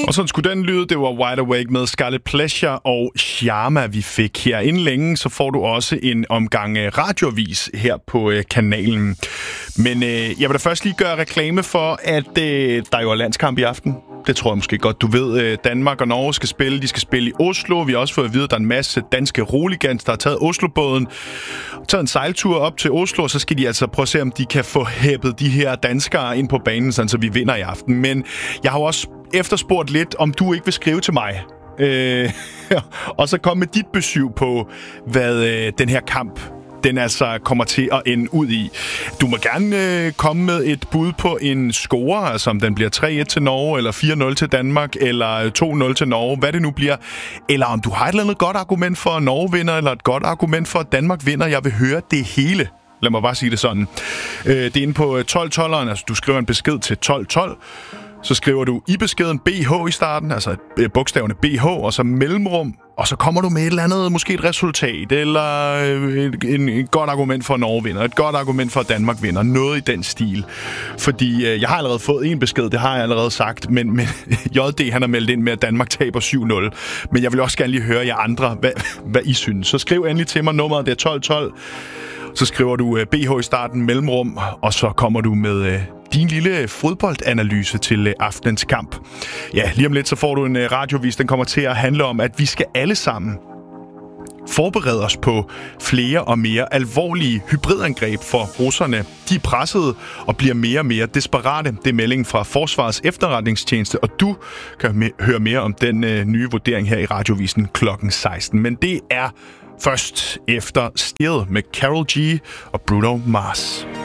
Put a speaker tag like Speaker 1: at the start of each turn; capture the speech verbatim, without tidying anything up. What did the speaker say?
Speaker 1: Og sådan skulle den lyde. Det var Wide Awake med Scarlet Pleasure og Sharma, vi fik her. Inden længe, så får du også en omgang radioavis her på øh, kanalen. Men øh, jeg vil da først lige gøre reklame for, at øh, der jo er landskamp i aften. Det tror jeg måske godt, du ved. Øh, Danmark og Norge skal spille. De skal spille i Oslo. Vi har også fået at vide, at der er en masse danske roligans, der har taget Oslobåden, taget en sejltur op til Oslo, og så skal de altså prøve at se, om de kan få hæppet de her danskere ind på banen, sådan, så vi vinder i aften. Men jeg har også efterspurgt lidt, om du ikke vil skrive til mig. Øh, og så komme med dit besøg på, hvad øh, den her kamp den altså kommer til at ende ud i. Du må gerne øh, komme med et bud på en score, altså om den bliver tre et til Norge, eller fire nul til Danmark, eller to nul til Norge, hvad det nu bliver. Eller om du har et eller andet godt argument for, at Norge vinder, eller et godt argument for, at Danmark vinder. Jeg vil høre det hele. Lad mig bare sige det sådan. Øh, det er inde på tolv tolveren, altså du skriver en besked til tolv tolv. Så skriver du i beskeden B H i starten, altså bogstaverne B H, og så mellemrum, og så kommer du med et eller andet, måske et resultat, eller et, en, et godt argument for, at Norge vinder, et godt argument for, at Danmark vinder, noget i den stil. Fordi øh, jeg har allerede fået en besked, det har jeg allerede sagt, men, men J D han har meldt ind med, at Danmark taber syv nul. Men jeg vil også gerne lige høre jer andre, hvad, hvad I synes. Så skriv endelig til mig, nummeret det er tolv tolv. Så skriver du øh, B H i starten, mellemrum, og så kommer du med øh, din lille fodboldanalyse til øh, aftenens kamp. Ja, lige om lidt så får du en øh, radiovis, den kommer til at handle om, at vi skal alle sammen forberede os på flere og mere alvorlige hybridangreb for russerne. De er pressede og bliver mere og mere desperate. Det er meldingen fra Forsvarets efterretningstjeneste, og du kan me- høre mere om den øh, nye vurdering her i radiovisen klokken seksten. Men det er først efter Still med Karol G og Bruno Mars.